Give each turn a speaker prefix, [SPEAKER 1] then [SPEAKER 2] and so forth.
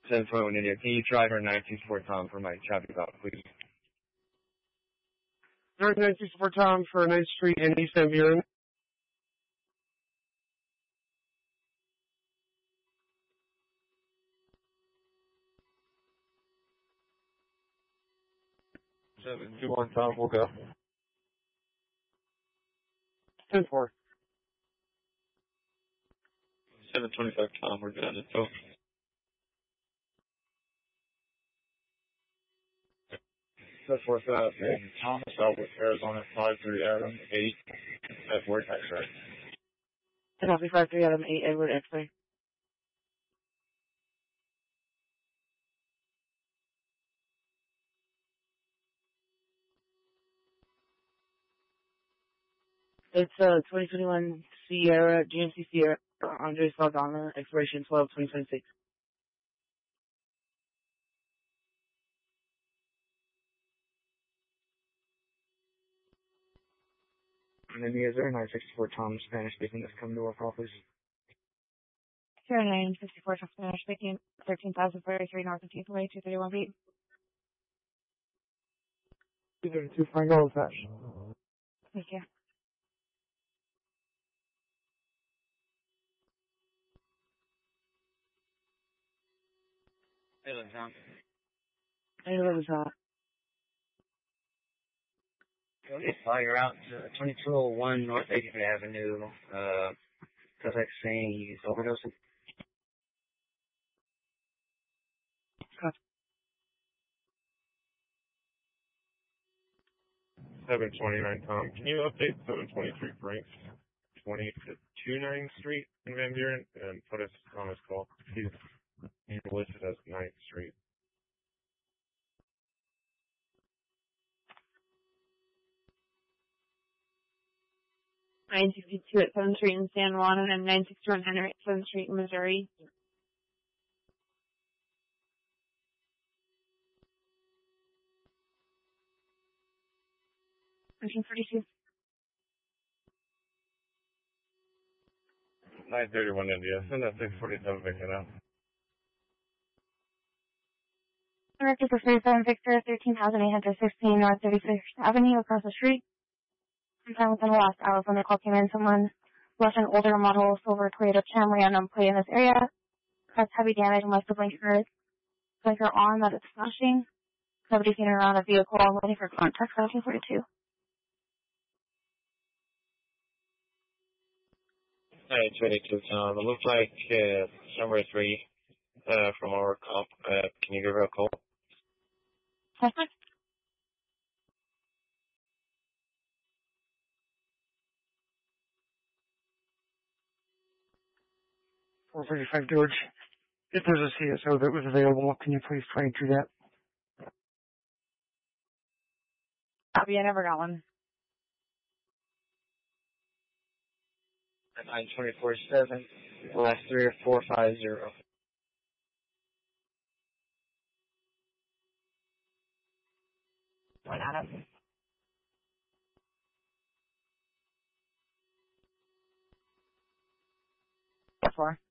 [SPEAKER 1] 10-21 India. Can you drive our 924 Tom for my traffic stop, please?
[SPEAKER 2] 964 Tom for 9th Street in East Van Buren.
[SPEAKER 1] Seven two one Tom, we'll go.
[SPEAKER 2] 10-4.
[SPEAKER 1] 725 Tom, we're done. Info. That's 4-5. Thomas out with Arizona 53 Adam 8 Edward X-ray.
[SPEAKER 3] Copy 53 Adam 8 Edward X-ray. It's 2021 Sierra, GMC Sierra, Andres Saldana, expiration 12/2026.
[SPEAKER 1] And then is there 964 Tom Spanish speaking that's come to our call, please?
[SPEAKER 3] 964 Tom Spanish speaking, 13,033 North of Teeth Way, 231 feet.
[SPEAKER 2] 232 Frank Old Flash.
[SPEAKER 3] Thank you.
[SPEAKER 1] Hey, Tom.
[SPEAKER 3] Hey, what was that?
[SPEAKER 1] You're out to 2201 North 85th Avenue, suspect saying he's overdosing.
[SPEAKER 3] Copy.
[SPEAKER 4] 729 Tom. Can you update 723 Franks 20 to 29th Street in Van Buren and put us on his call? He's listed as 9th Street.
[SPEAKER 3] $962 at 7th Street in San Juan and $961 Henry at 7th Street in Missouri. Mission 42.
[SPEAKER 4] 931 India. Send that 647 Victor now.
[SPEAKER 3] Director for 37 Victor, 13,816 North 36th Avenue across the street. Sometime within the last hour when the call came in, someone left an older model silver Toyota Camry unknown plate in this area. Caused heavy damage and left the blinker on that it's flashing. Nobody seen around a vehicle. I'm waiting for contact 1742.
[SPEAKER 1] 922 Tom. It looks like somewhere 3 from our comp. Can you give her a call?
[SPEAKER 3] Suspect?
[SPEAKER 2] $435 George. If there's a CSO that was available, can you please try to do that?
[SPEAKER 3] Copy, I never got one.
[SPEAKER 1] 9247. Last 3 or 450.
[SPEAKER 3] One out of. Four.